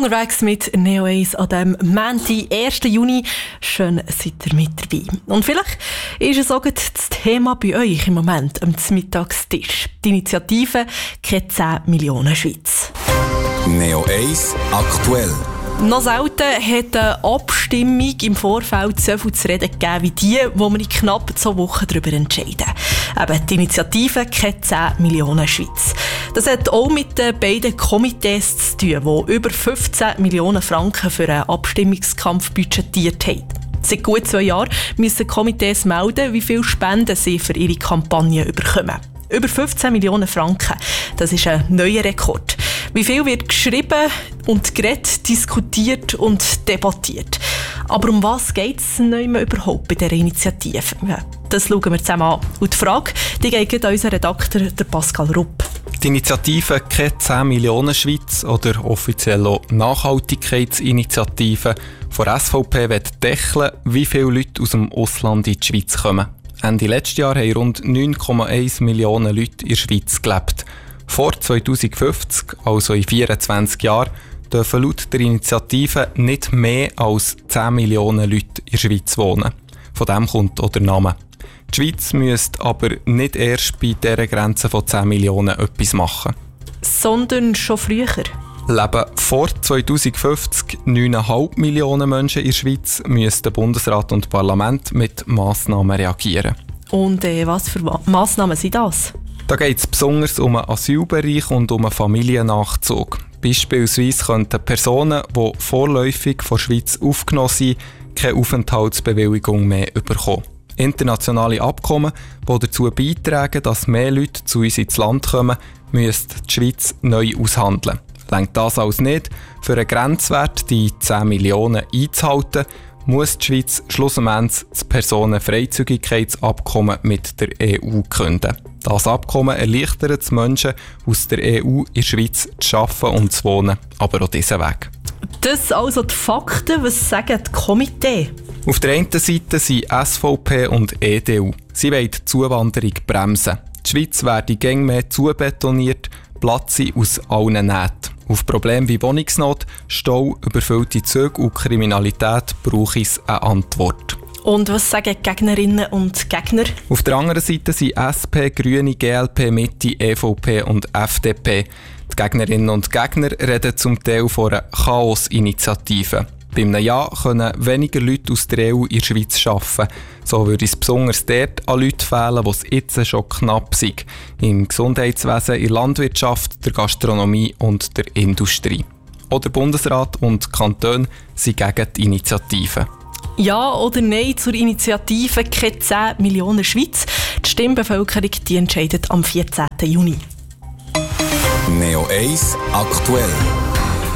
Unterwegs mit Neo Ace an dem Montag, 1. Juni. Schön, seid ihr mit dabei. Und vielleicht ist es auch das Thema bei euch im Moment am Mittagstisch. Die Initiative «Keine 10 Millionen Schweiz». Neo Ace aktuell. Noch selten hat eine Abstimmung im Vorfeld so viel zu reden gegeben wie die, wo wir in knapp 2 Wochen darüber entscheiden. Eben die Initiative «Keine 10 Millionen Schweiz». Das hat auch mit den beiden Komitees zu tun, die über 15 Millionen Franken für einen Abstimmungskampf budgetiert haben. Seit gut 2 Jahren müssen Komitees melden, wie viele Spenden sie für ihre Kampagne bekommen. Über 15 Millionen Franken. Das ist ein neuer Rekord. Wie viel wird geschrieben und geredet, diskutiert und debattiert. Aber um was geht es überhaupt bei dieser Initiative? Ja, das schauen wir zusammen an. Und die Frage, die geht an unseren Redakteur, der Pascal Rupp. Die Initiative «Keine 10 Millionen Schweiz» oder offiziell auch Nachhaltigkeitsinitiative von SVP wird deckeln, wie viele Leute aus dem Ausland in die Schweiz kommen. Ende letzten Jahr haben rund 9,1 Millionen Leute in der Schweiz gelebt. Vor 2050, also in 24 Jahren, dürfen laut der Initiative nicht mehr als 10 Millionen Leute in der Schweiz wohnen. Von dem kommt auch der Name. Die Schweiz müsste aber nicht erst bei dieser Grenze von 10 Millionen etwas machen. Sondern schon früher. Leben vor 2050 9,5 Millionen Menschen in der Schweiz, müssten Bundesrat und Parlament mit Massnahmen reagieren. Und was für Massnahmen sind das? Da geht es besonders um den Asylbereich und um einen Familiennachzug. Beispielsweise könnten Personen, die vorläufig von der Schweiz aufgenommen sind, keine Aufenthaltsbewilligung mehr bekommen. Internationale Abkommen, die dazu beitragen, dass mehr Leute zu uns ins Land kommen, müsste die Schweiz neu aushandeln. Längt das alles nicht, für einen Grenzwert, die 10 Millionen einzuhalten, muss die Schweiz schlussendlich das Personenfreizügigkeitsabkommen mit der EU künden. Das Abkommen erleichtert es Menschen aus der EU in der Schweiz zu arbeiten und zu wohnen, aber auch diesen Weg. Das also die Fakten, was sagen die Komitee? Auf der einen Seite sind SVP und EDU. Sie wollen die Zuwanderung bremsen. Die Schweiz werde gäng mehr zubetoniert, Platz aus allen Nähten. Auf Probleme wie Wohnungsnot, Stau, überfüllte Züge und Kriminalität brauche es eine Antwort. Und was sagen die Gegnerinnen und Gegner? Auf der anderen Seite sind SP, Grüne, GLP, Mitte, EVP und FDP. Die Gegnerinnen und Gegner reden zum Teil von einer Chaos-Initiative. Bei einem Ja können weniger Leute aus der EU in der Schweiz arbeiten. So würde es besonders dort an Leuten fehlen, wo es jetzt schon knapp sind. Im Gesundheitswesen, in der Landwirtschaft, der Gastronomie und der Industrie. Auch der Bundesrat und die Kantone sind gegen die Initiative. Ja oder Nein zur Initiative «Keine 10 Millionen Schweiz». Die Stimmbevölkerung die entscheidet am 14. Juni. Neo Ace aktuell.